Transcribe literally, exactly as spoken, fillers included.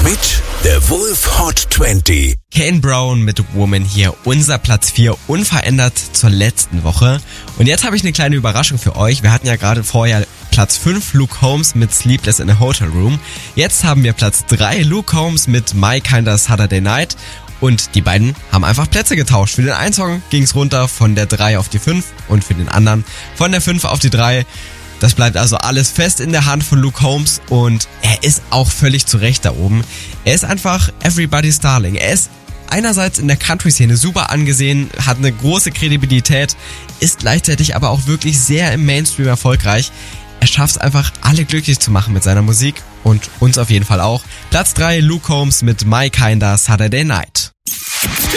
mit der Wolf Hot zwanzig. Kane Brown mit Woman hier, unser Platz vier, unverändert zur letzten Woche. Und jetzt habe ich eine kleine Überraschung für euch. Wir hatten ja gerade vorher Platz fünf Luke Combs mit Sleepless in a Hotel Room. Jetzt haben wir Platz drei Luke Combs mit My Kinda Saturday Night. Und die beiden haben einfach Plätze getauscht. Für den einen Song ging es runter von der drei auf die fünf und für den anderen von der fünf auf die drei. Das bleibt also alles fest in der Hand von Luke Combs und er ist auch völlig zu Recht da oben. Er ist einfach Everybody's Darling. Er ist einerseits in der Country-Szene super angesehen, hat eine große Kredibilität, ist gleichzeitig aber auch wirklich sehr im Mainstream erfolgreich. Er schafft es einfach, alle glücklich zu machen mit seiner Musik und uns auf jeden Fall auch. Platz drei, Luke Combs mit My Kinda Saturday Night.